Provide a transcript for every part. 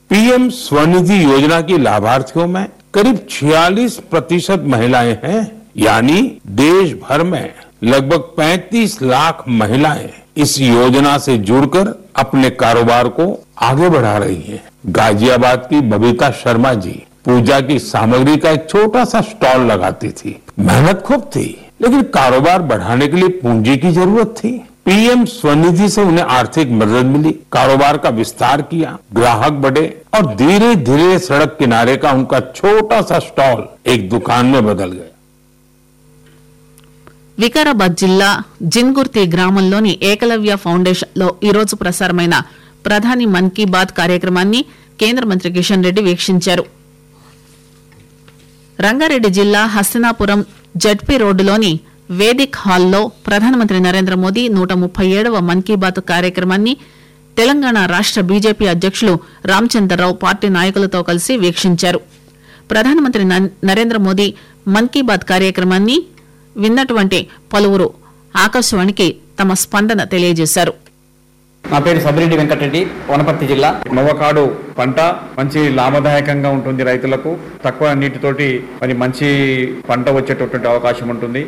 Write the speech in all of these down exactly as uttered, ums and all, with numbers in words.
PM Svanidhi योजना की लाभार्थियों में करीब छियालीस प्रतिशत महिलाएं हैं, यानी देश भर में लगभग पैंतीस लाख महिलाएं इस योजना से जुड़कर अपने कारोबार को आगे बढ़ा रही हैं। गाजियाबाद की बबीता शर्मा जी पूजा की सामग्री का एक छोटा सा स्टॉल लगाती थी। मेहनत खूब थी, लेकिन कारोबार बढ़ाने के लिए पूंजी की जरूरत थी। पीएम स्वनिधि से उन्हें आर्थिक मदद मिली, कारोबार का विस्तार किया, ग्राहक बढ़े और धीरे धीरे सड़क किनारे का उनका छोटा सा स्टॉल एक दुकान में बदल गया। వికారాబాద్ జిల్లా జిన్గుర్తి గ్రామంలోని ఏకలవ్య ఫౌండేషన్ లో ఈరోజు ప్రసారమైన ప్రధాని మన్ కీ బాత్ కార్యక్రమాన్ని కేంద్ర మంత్రి కిషన్ రెడ్డి వీక్షించారు. రంగారెడ్డి జిల్లా హస్తినాపురం జడ్పీ రోడ్డులోని వేదిక్ హాల్లో ప్రధానమంత్రి నరేంద్ర మోదీ నూట ముప్పై ఏడవ మన్ కీ బాత్ కార్యక్రమాన్ని తెలంగాణ రాష్ట బీజేపీ అధ్యకులు రామచంద్రరావు పార్టీ నాయకులతో కలిసి వీక్షించారు. ప్రధానమంత్రి నరేంద్ర మోదీ మన్ కీ బాత్ కార్యక్రమాన్ని విన్నటువంటి పలువురు ఆకాశవాణికి తమ స్పందన తెలియజేశారు. నా పేరు సబిరెడ్డి వెంకటరెడ్డి, వనపర్తి జిల్లా. నవ్వకాడు పంట మంచి లాభదాయకంగా ఉంటుంది, రైతులకు తక్కువ నీటితోటి మరి మంచి పంట వచ్చేటటువంటి అవకాశం ఉంటుంది.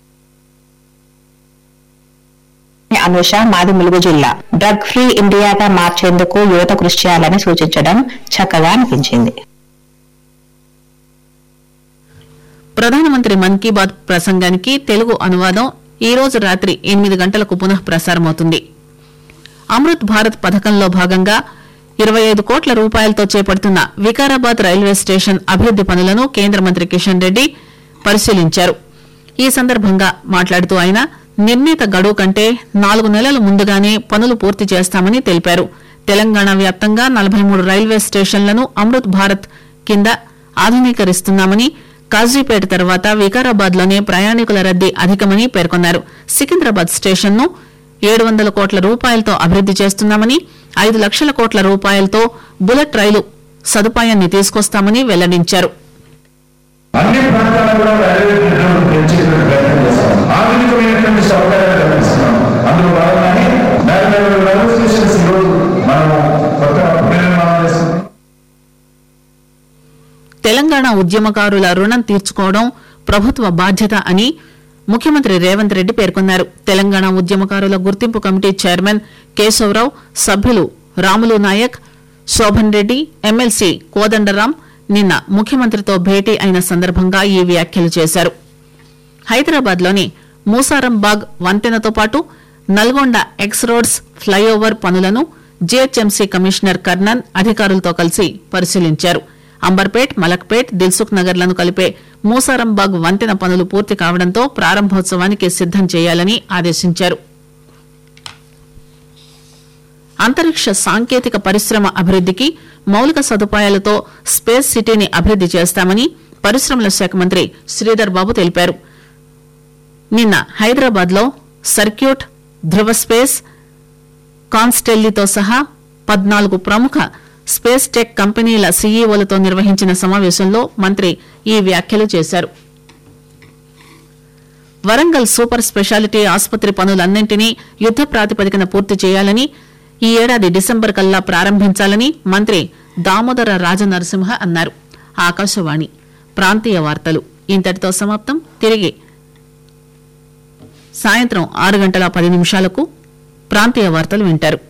అన్వేష మాది ములుగు జిల్లా. డ్రగ్ ఫ్రీ ఇండియాగా మార్చేందుకు యువత కృషి చేయాలని సూచించడం చక్కగా అనిపించింది. ప్రధానమంత్రి మన్ కీ బాత్ ప్రసంగానికి తెలుగు అనువాదం ఈ రోజు రాత్రి ఎనిమిది గంటలకు పునః ప్రసారమవుతుంది. అమృత్ భారత్ పథకంలో భాగంగా ఇరవై ఐదు కోట్ల రూపాయలతో చేపడుతున్న వికారాబాద్ రైల్వే స్టేషన్ అభివృద్ది పనులను కేంద్ర మంత్రి కిషన్ రెడ్డి పరిశీలించారు. ఈ సందర్భంగా మాట్లాడుతూ ఆయన నిర్ణీత గడువు కంటే నాలుగు నెలల ముందుగానే పనులు పూర్తి చేస్తామని తెలిపారు. తెలంగాణ వ్యాప్తంగా నలభై మూడు రైల్వే స్టేషన్లను అమృత్ భారత్ కింద ఆధునీకరిస్తున్నామని, కాజీపేట తర్వాత వికారాబాద్ లోనే ప్రయాణికుల రద్దీ అధికమని పేర్కొన్నారు. సికింద్రాబాద్ స్టేషన్ ను ఏడు వందల కోట్ల రూపాయలతో అభివృద్ది చేస్తున్నామని, ఐదు లక్షల కోట్ల రూపాయలతో బుల్లెట్ రైలు సదుపాయాన్ని తీసుకొస్తామని వెల్లడించారు. తెలంగాణ ఉద్యమకారుల రుణం తీర్చుకోవడం ప్రభుత్వ బాధ్యత అని ముఖ్యమంత్రి రేవంత్ రెడ్డి పేర్కొన్నారు. తెలంగాణ ఉద్యమకారుల గుర్తింపు కమిటీ చైర్మన్ కేశవరావు, సభ్యులు రాములు నాయక్, శోభన్ రెడ్డి, ఎమ్మెల్సీ కోదండరాం నిన్న ముఖ్యమంత్రితో భేటీ అయిన సందర్భంగా ఈ వ్యాఖ్యలు చేశారు. హైదరాబాద్ లోని మూసారంబాగ్ వంతెనతో పాటు నల్గొండ ఎక్స్ రోడ్స్ ఫ్లైఓవర్ పనులను జీహెచ్ఎంసీ కమిషనర్ కర్ణన్ అధికారులతో కలిసి పరిశీలించారు. అంబర్పేట్, మలక్పేట్, దిల్సుఖ్ నగర్లను కలిపే మూసారంబాగ్ వంతెన పనులు పూర్తి కావడంతో ప్రారంభోత్సవానికి సిద్దం చేయాలని ఆదేశించారు. అంతరిక్ష సాంకేతిక పరిశ్రమ అభివృద్దికి మౌలిక సదుపాయాలతో స్పేస్ సిటీని అభివృద్ది చేస్తామని పరిశ్రమల శాఖ మంత్రి శ్రీధర్ బాబు తెలిపారు. నిన్న హైదరాబాద్ లో సర్క్యూట్, ధృవ స్పేస్, కాన్స్టెల్లీతో సహా పద్నాలుగు ప్రముఖ స్పేస్ టెక్ కంపెనీల సీఈఓలతో నిర్వహించిన సమావేశంలో మంత్రి ఈ వ్యాఖ్యలు చేశారు. వరంగల్ సూపర్ స్పెషాలిటీ ఆసుపత్రి పనులన్నింటినీ యుద్ద ప్రాతిపదికన పూర్తి చేయాలని, ఈ ఏడాది డిసెంబర్ కల్లా ప్రారంభించాలని మంత్రి దామోదర రాజనరసింహ అన్నారు. ఆకాశవాణి ప్రాంతీయ వార్తలు ఇంతటితో సమాప్తం. తిరిగి సాయంత్రం ఆరు గంటల పది నిమిషాలకు ప్రాంతీయ వార్తలు వింటారు.